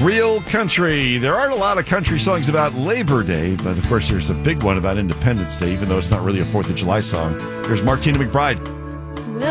Real country. There aren't a lot of country songs about Labor Day, but of course there's a big one about Independence Day, even though it's not really a 4th of July song. Here's Martina McBride.